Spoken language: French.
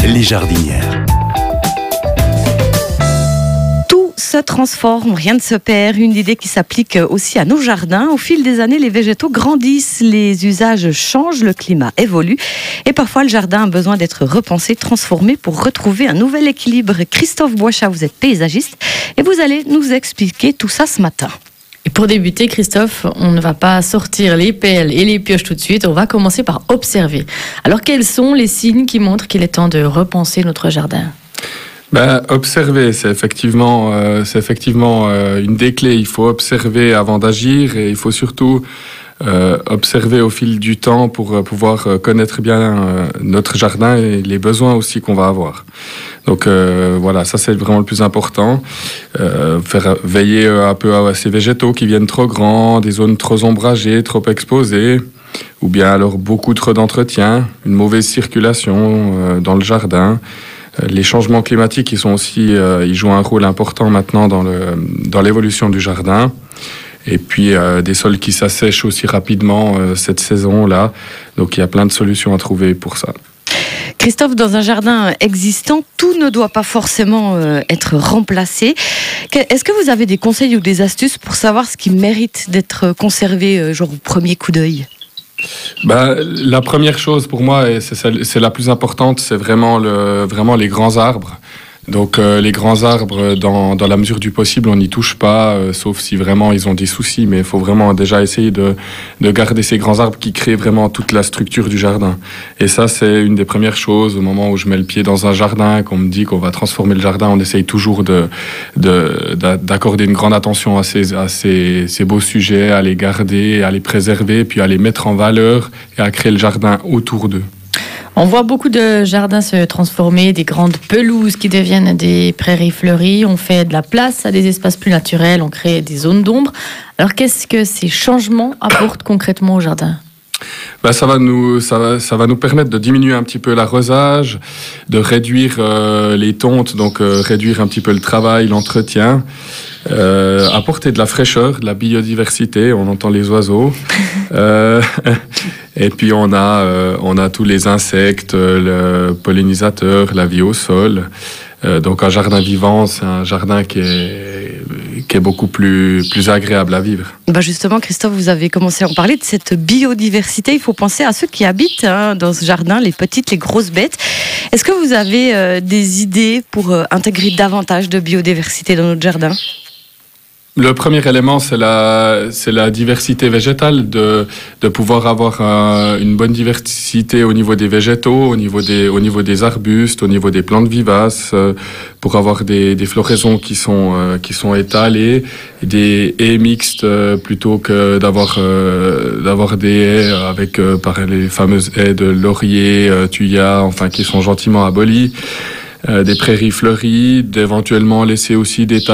les jardinières. Tout se transforme, rien ne se perd. Une idée qui s'applique aussi à nos jardins. Au fil des années, les végétaux grandissent, les usages changent, le climat évolue. Et parfois, le jardin a besoin d'être repensé, transformé pour retrouver un nouvel équilibre. Christophe Boichat, vous êtes paysagiste et vous allez nous expliquer tout ça ce matin. Et pour débuter, Christophe, on ne va pas sortir les pelles et les pioches tout de suite, on va commencer par observer. Alors quels sont les signes qui montrent qu'il est temps de repenser notre jardin ? Observer, c'est effectivement une des clés. Il faut observer avant d'agir et il faut surtout observer au fil du temps pour pouvoir connaître bien notre jardin et les besoins aussi qu'on va avoir. Donc voilà, ça c'est vraiment le plus important. Faire veiller un peu à ces végétaux qui viennent trop grands, des zones trop ombragées, trop exposées, ou bien alors beaucoup trop d'entretien, une mauvaise circulation dans le jardin. Les changements climatiques, ils jouent un rôle important maintenant dans l'évolution du jardin. Et puis des sols qui s'assèchent aussi rapidement cette saison-là. Donc il y a plein de solutions à trouver pour ça. Christophe, dans un jardin existant, tout ne doit pas forcément être remplacé. Est-ce que vous avez des conseils ou des astuces pour savoir ce qui mérite d'être conservé, genre au premier coup d'œil ? La première chose pour moi, et c'est la plus importante, c'est vraiment les grands arbres. Donc les grands arbres, dans la mesure du possible, on n'y touche pas, sauf si vraiment ils ont des soucis. Mais il faut vraiment déjà essayer de garder ces grands arbres qui créent vraiment toute la structure du jardin. Et ça, c'est une des premières choses. Au moment où je mets le pied dans un jardin, qu'on me dit qu'on va transformer le jardin, on essaye toujours d'accorder une grande attention à ces beaux sujets, à les garder, à les préserver, puis à les mettre en valeur et à créer le jardin autour d'eux. On voit beaucoup de jardins se transformer, des grandes pelouses qui deviennent des prairies fleuries. On fait de la place à des espaces plus naturels, on crée des zones d'ombre. Alors qu'est-ce que ces changements apportent concrètement au jardin ? Ça va nous permettre de diminuer un petit peu l'arrosage, de réduire les tontes, donc réduire un petit peu le travail, l'entretien, apporter de la fraîcheur, de la biodiversité, on entend les oiseaux. Et puis on a tous les insectes, le pollinisateur, la vie au sol. Donc un jardin vivant, c'est un jardin qui est beaucoup plus agréable à vivre. Justement, Christophe, vous avez commencé à en parler de cette biodiversité. Il faut penser à ceux qui habitent dans ce jardin, les petites, les grosses bêtes. Est-ce que vous avez des idées pour intégrer davantage de biodiversité dans notre jardin ? Le premier élément, c'est la diversité végétale, de pouvoir avoir une bonne diversité au niveau des végétaux, au niveau des arbustes, au niveau des plantes vivaces, pour avoir des floraisons qui sont étalées, des haies mixtes plutôt que d'avoir des haies avec par les fameuses haies de laurier, thuya, enfin qui sont gentiment abolies. Des prairies fleuries, d'éventuellement laisser aussi des